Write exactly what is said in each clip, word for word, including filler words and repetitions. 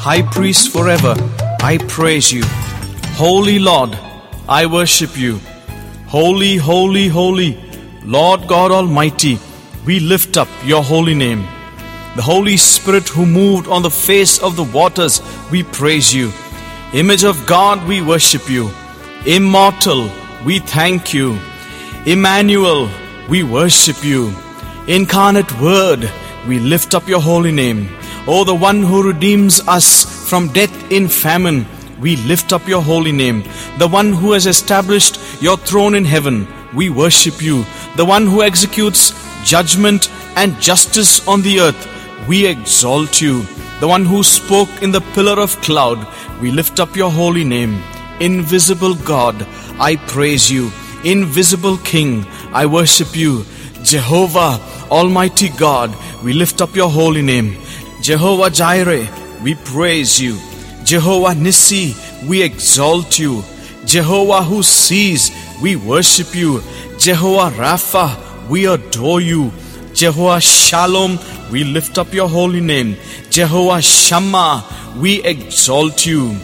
High Priest forever, I praise you. Holy Lord, I worship you. Holy, holy, holy, Lord God Almighty, we lift up your holy name. The Holy Spirit who moved on the face of the waters, we praise you. Image of God, we worship you. Immortal, we thank you. Emmanuel, we worship you. Incarnate Word, we lift up your holy name. O the one who redeems us from death in famine, we lift up your holy name. The one who has established your throne in heaven, we worship you. The one who executes judgment and justice on the earth, we exalt you. The one who spoke in the pillar of cloud, we lift up your holy name. Invisible God, I praise you. Invisible King, I worship you. Jehovah, Almighty God, we lift up your holy name. Jehovah Jireh, we praise you. Jehovah Nissi, we exalt you. Jehovah who sees, we worship you. Jehovah Rapha, we adore you. Jehovah Shalom, we lift up your holy name. Jehovah Shammah, we exalt you.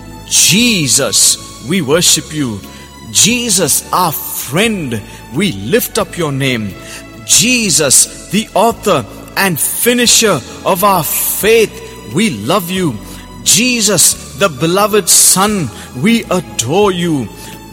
Jesus, we worship you. Jesus, our friend, we lift up your name. Jesus, the author and finisher of our faith, we love you. Jesus, the beloved Son, we adore you.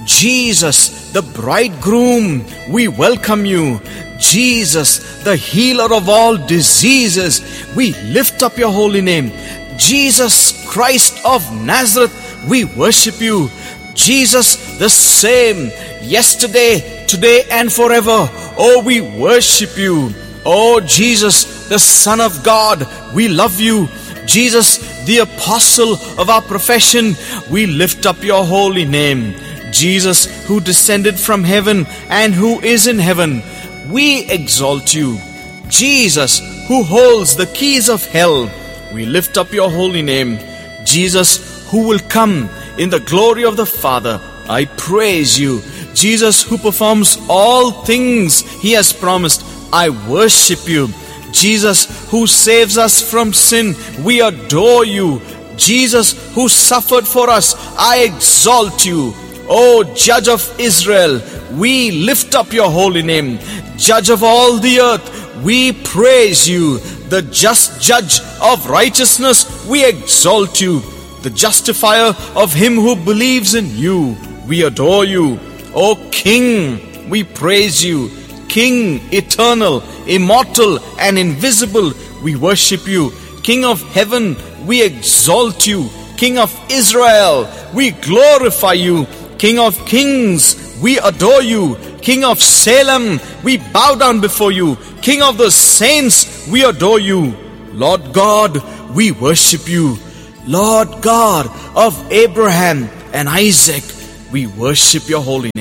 Jesus, the bridegroom, we welcome you. Jesus, the healer of all diseases, we lift up your holy name. Jesus Christ of Nazareth, we worship you. Jesus, the same yesterday, today and forever. Oh, we worship you. Oh, Jesus, the Son of God, we love you. Jesus, the apostle of our profession, we lift up your holy name. Jesus, who descended from heaven and who is in heaven, we exalt you. Jesus, who holds the keys of hell, we lift up your holy name. Jesus, who will come in the glory of the Father, I praise you. Jesus, who performs all things he has promised, I worship you. Jesus, who saves us from sin, we adore you. Jesus, who suffered for us, I exalt you. O Judge of Israel, we lift up your holy name. Judge of all the earth, we praise you. The just judge of righteousness, we exalt you. The justifier of him who believes in you, we adore you. O King, we praise you. King, eternal, immortal, and invisible, we worship you. King of heaven, we exalt you. King of Israel, we glorify you. King of kings, we adore you. King of Salem, we bow down before you. King of the saints, we adore you. Lord God, we worship you. Lord God of Abraham and Isaac, we worship your holy name.